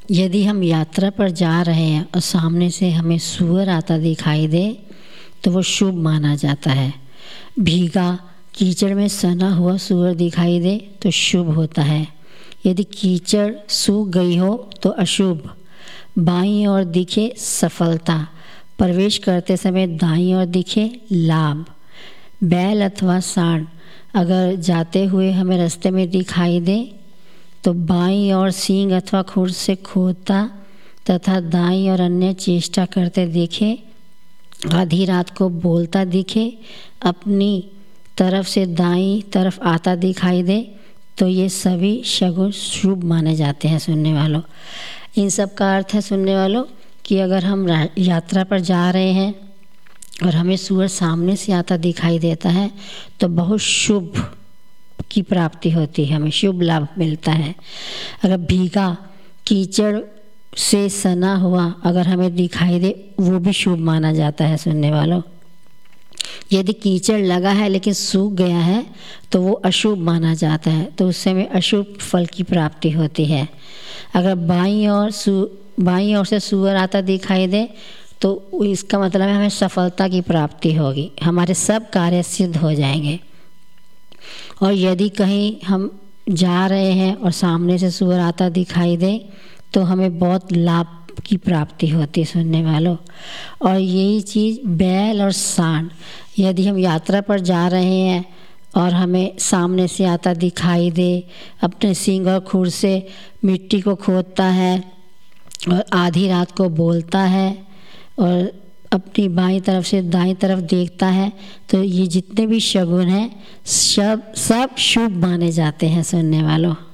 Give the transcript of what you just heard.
यदि हम यात्रा पर जा रहे हैं और सामने से हमें सूअर आता दिखाई दे तो वो शुभ माना जाता है। भीगा कीचड़ में सना हुआ सूअर दिखाई दे तो शुभ होता है। यदि कीचड़ सूख गई हो तो अशुभ। बाईं ओर दिखे सफलता, प्रवेश करते समय दाईं ओर दिखे लाभ। बैल अथवा सांड अगर जाते हुए हमें रास्ते में दिखाई दे तो बाईं ओर सींग अथवा खुर से खोदता तथा दाईं ओर अन्य चेष्टा करते दिखे, आधी रात को बोलता दिखे, अपनी तरफ से दाईं तरफ आता दिखाई दे तो ये सभी शगुन शुभ माने जाते हैं। सुनने वालों, इन सब का अर्थ है सुनने वालों कि अगर हम यात्रा पर जा रहे हैं और हमें सूअर सामने से आता दिखाई देता है तो बहुत शुभ की प्राप्ति होती है, हमें शुभ लाभ मिलता है। अगर भीगा कीचड़ से सना हुआ अगर हमें दिखाई दे वो भी शुभ माना जाता है। सुनने वालों, यदि कीचड़ लगा है लेकिन सूख गया है तो वो अशुभ माना जाता है, तो उससे में अशुभ फल की प्राप्ति होती है। अगर बाईं ओर से सूअर आता दिखाई दे तो इसका मतलब है हमें सफलता की प्राप्ति होगी, हमारे सब कार्य सिद्ध हो जाएंगे। और यदि कहीं हम जा रहे हैं और सामने से सूअर आता दिखाई दे तो हमें बहुत लाभ की प्राप्ति होती है। सुनने वालों, और यही चीज़ बैल और सांड, यदि हम यात्रा पर जा रहे हैं और हमें सामने से आता दिखाई दे, अपने सींग और खुर से मिट्टी को खोदता है और आधी रात को बोलता है और अपनी बाईं तरफ से दाईं तरफ देखता है तो ये जितने भी शगुन हैं सब शुभ माने जाते हैं। सुनने वालों।